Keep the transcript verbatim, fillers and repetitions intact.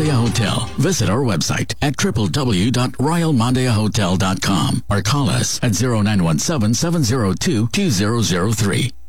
Mondea Hotel. Visit our website at w w w dot royal mondea hotel dot com or call us at zero nine one seven, seven zero two, two zero zero three.